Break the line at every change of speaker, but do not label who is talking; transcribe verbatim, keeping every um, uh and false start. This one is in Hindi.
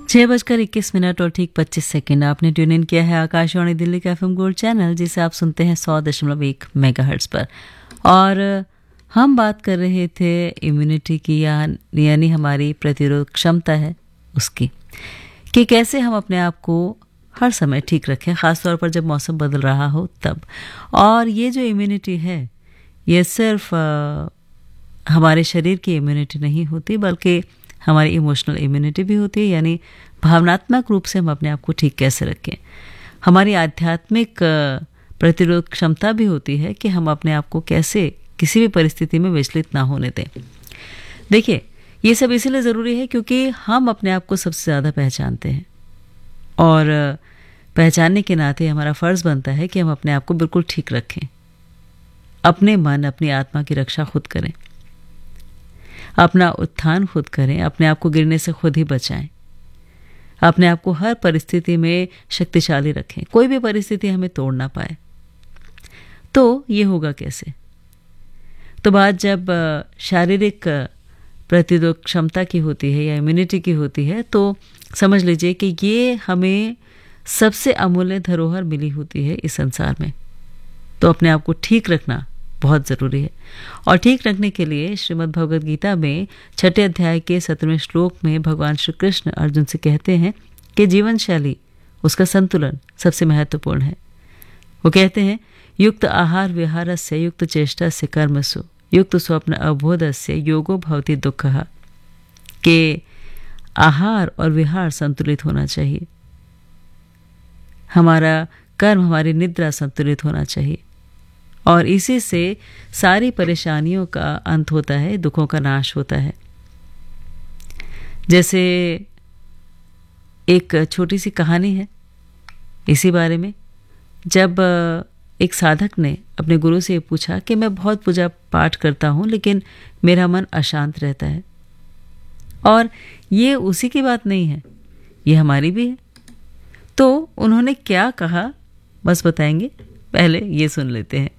छह बजकर इक्कीस मिनट और ठीक पच्चीस सेकेंड आपने ट्यून इन किया है आकाशवाणी दिल्ली का एफएम गोल्ड चैनल, जिसे आप सुनते हैं सौ दशमलव एक मेगाहर्ट्ज पर। और हम बात कर रहे थे इम्यूनिटी की, या यानी हमारी प्रतिरोध क्षमता है उसकी, कि कैसे हम अपने आप को हर समय ठीक रखें, ख़ासतौर पर जब मौसम बदल रहा हो तब। और ये जो इम्यूनिटी है ये सिर्फ आ, हमारे शरीर की इम्यूनिटी नहीं होती, बल्कि हमारी इमोशनल इम्यूनिटी भी होती है, यानी भावनात्मक रूप से हम अपने आप को ठीक कैसे रखें। हमारी आध्यात्मिक प्रतिरोध क्षमता भी होती है कि हम अपने आप को कैसे किसी भी परिस्थिति में विचलित ना होने दें। देखिए, ये सब इसीलिए ज़रूरी है क्योंकि हम अपने आप को सबसे ज़्यादा पहचानते हैं, और पहचानने के नाते हमारा फ़र्ज़ बनता है कि हम अपने आप को बिल्कुल ठीक रखें, अपने मन अपनी आत्मा की रक्षा खुद करें, अपना उत्थान खुद करें, अपने आप को गिरने से खुद ही बचाएं, अपने आप को हर परिस्थिति में शक्तिशाली रखें, कोई भी परिस्थिति हमें तोड़ ना पाए। तो ये होगा कैसे? तो बात जब शारीरिक प्रतिरोध क्षमता की होती है या इम्यूनिटी की होती है, तो समझ लीजिए कि ये हमें सबसे अमूल्य धरोहर मिली होती है इस संसार में। तो अपने आप को ठीक रखना बहुत ज़रूरी है। और ठीक रखने के लिए श्रीमद् भगवद गीता में छठे अध्याय के सत्रहवें श्लोक में भगवान श्री कृष्ण अर्जुन से कहते हैं कि जीवन शैली, उसका संतुलन सबसे महत्वपूर्ण है। वो कहते हैं, युक्त आहार विहारस्य युक्त चेष्टस्य कर्मसु युक्त स्वप्न अबोधस्य योगो भवति दुःखः, के आहार और विहार संतुलित होना चाहिए, हमारा कर्म हमारी निद्रा संतुलित होना चाहिए, और इसी से सारी परेशानियों का अंत होता है, दुखों का नाश होता है। जैसे एक छोटी सी कहानी है इसी बारे में। जब एक साधक ने अपने गुरु से पूछा कि मैं बहुत पूजा पाठ करता हूँ लेकिन मेरा मन अशांत रहता है, और ये उसी की बात नहीं है, ये हमारी भी है। तो उन्होंने क्या कहा बस बताएंगे, पहले ये सुन लेते हैं।